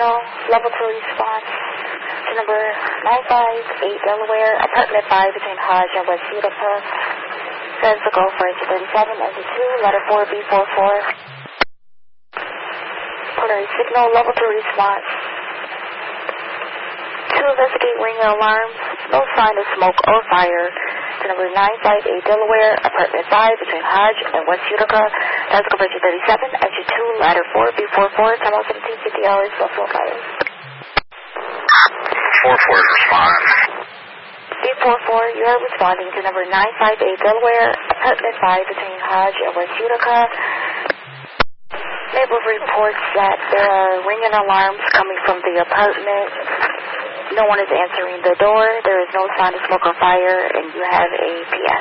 signal, level 2 response to number 958 Delaware, apartment 5 between Hodge and West Utica. Says the go for engine 37, engine 2, letter 4B44. Preliminary signal, level 2 response. To investigate ring alarms, no sign of smoke or fire. To number 958 Delaware, apartment 5 between Hodge and West Utica. That's go for engine 37, engine 2, ladder 4B44, time out 1750 hours, Buffalo Fire. 44 respond. B44, you are responding to number 958 Delaware, apartment 5 between Hodge and West Utica. Neighbor reports that there are ringing alarms coming from the apartment. No one is answering the door. There is no sign of smoke or fire, and you have a PS.